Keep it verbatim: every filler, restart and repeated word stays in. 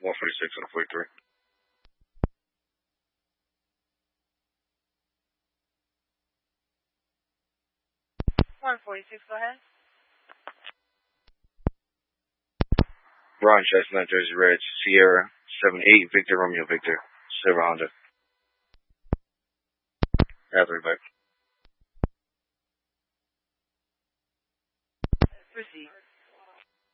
one forty-six on the forty-three. one forty-six, go ahead. Ron Chestnut, Jersey Reds, Sierra, seven eight, Victor Romeo Victor, Silver Honda. Hathaway bike. Proceed.